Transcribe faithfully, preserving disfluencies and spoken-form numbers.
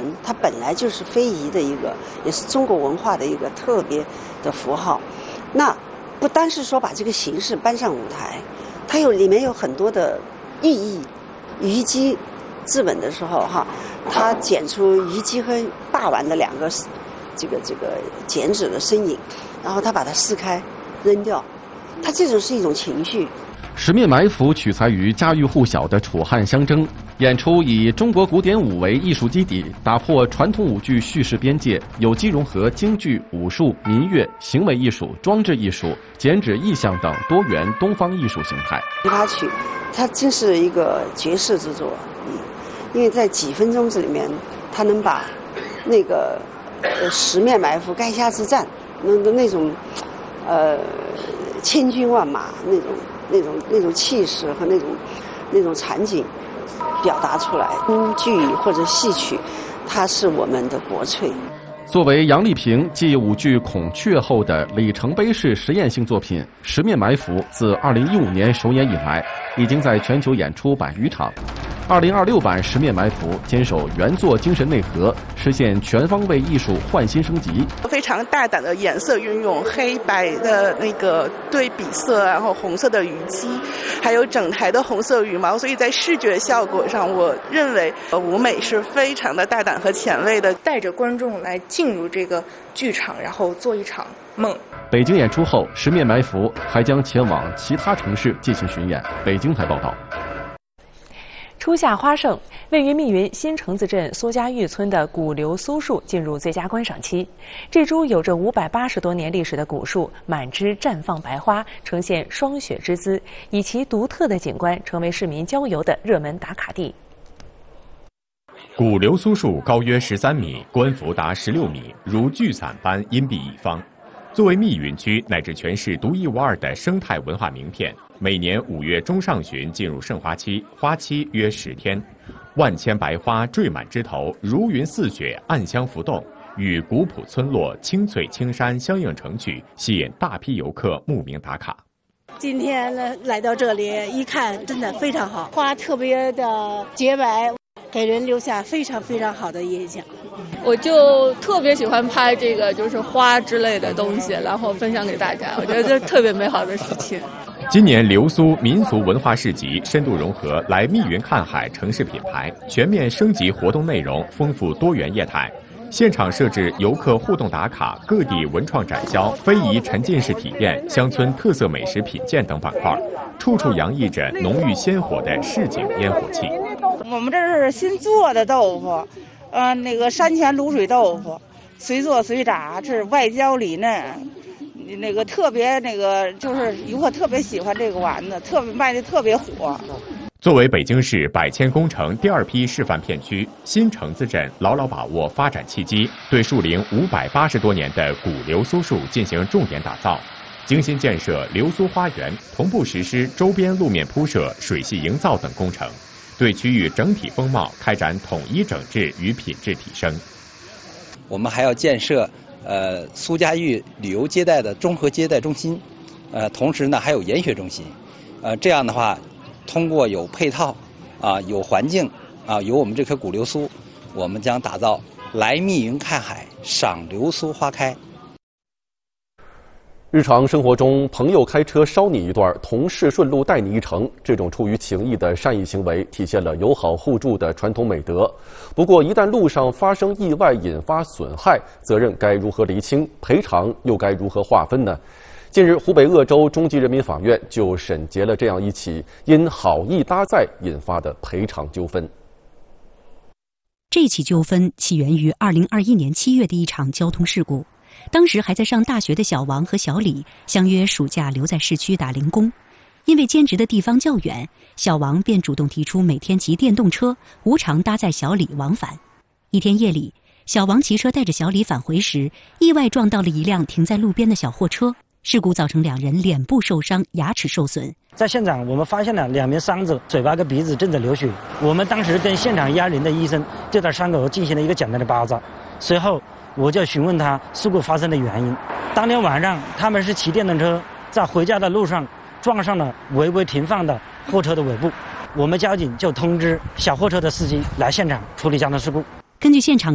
它本来就是非遗的一个，也是中国文化的一个特别的符号。那不单是说把这个形式搬上舞台，它有里面有很多的意义。虞姬制吻的时候哈，它剪出虞姬和大碗的两个这个这个剪纸的身影，然后他把它撕开扔掉，它这种是一种情绪。 十面埋伏取材于家喻户晓的楚汉相争，演出以中国古典舞为艺术基底，打破传统舞剧叙事边界，有机融合京剧、武术、民乐、行为艺术、装置艺术、剪纸意象等多元东方艺术形态。 琵琶曲，它真是一个绝世之作，嗯，因为在几分钟这里面，它能把那个呃十面埋伏、垓下之战那那种呃千军万马那种。那种那种气势和那种那种场景表达出来，京剧或者戏曲，它是我们的国粹。 作为杨丽萍继舞剧《孔雀》后的里程碑式实验性作品，《十面埋伏》自二零一五年首演以来，已经在全球演出百余场。二零二六版《十面埋伏》坚守原作精神内核，实现全方位艺术焕新升级。 非常大胆的颜色运用，黑白的那个对比色，然后红色的虞姬，还有整台的红色羽毛，所以在视觉效果上，我认为舞美是非常的大胆和前卫的， 带着观众来进入这个剧场，然后做一场梦。 北京演出后，《十面埋伏》还将前往其他城市进行巡演。北京台报道。 初夏花盛，位于密云新城子镇苏家峪村的古流苏树进入最佳观赏期。这株有着五百八十多年历史的古树，满枝绽放白花，呈现霜雪之姿，以其独特的景观成为市民郊游的热门打卡地。 古流苏树高约十三米，冠幅达十六米，如聚伞般荫蔽一方。作为密云区乃至全市独一无二的生态文化名片，每年五月中上旬进入盛花期，花期约十天。万千白花缀满枝头，如云似雪，暗香浮动，与古朴村落、青翠青山相映成趣，吸引大批游客慕名打卡。 今天呢，来到这里一看，真的非常好，花特别的洁白，给人留下非常非常好的印象。 我就特别喜欢拍这个就是花之类的东西，然后分享给大家，我觉得这特别美好的事情。 今年流苏民俗文化市集深度融合来密云看海城市品牌，全面升级活动内容，丰富多元业态。现场设置游客互动打卡、各地文创展销、非遗沉浸式体验、乡村特色美食品鉴等板块，处处洋溢着浓郁鲜活的市井烟火气。 我们这是新做的豆腐，呃，那个山泉卤水豆腐，随做随炸，这是外焦里嫩，那个特别那个就是游客特别喜欢这个丸子，特别卖的特别火。 作为北京市百千工程第二批示范片区，新城子镇牢牢把握发展契机，对树龄五百八十多年的古流苏树进行重点打造，精心建设流苏花园，同步实施周边路面铺设、水系营造等工程，对区域整体风貌开展统一整治与品质提升。 我们还要建设呃苏家峪旅游接待的综合接待中心，呃，同时呢还有研学中心，呃，这样的话，通过有配套啊、有环境啊、有我们这棵古流苏，我们将打造来密云看海，赏流苏花开。 日常生活中，朋友开车捎你一段，同事顺路带你一程，这种出于情谊的善意行为，体现了友好互助的传统美德。不过，一旦路上发生意外引发损害，责任该如何厘清？赔偿又该如何划分呢？近日，湖北鄂州中级人民法院就审结了这样一起因好意搭载引发的赔偿纠纷。 这起纠纷起源于二零二一年七月的一场交通事故。当时还在上大学的小王和小李相约暑假留在市区打零工，因为兼职的地方较远，小王便主动提出每天骑电动车无偿搭载小李往返。一天夜里，小王骑车带着小李返回时，意外撞到了一辆停在路边的小货车，事故造成两人脸部受伤，牙齿受损。 在现场我们发现了两名伤者嘴巴跟鼻子正在流血，我们当时跟现场押人的医生对他伤口进行了一个简单的包扎，随后我就询问他事故发生的原因。当天晚上，他们是骑电动车在回家的路上撞上了违规停放的货车的尾部，我们交警就通知小货车的司机来现场处理交通事故。 根据现场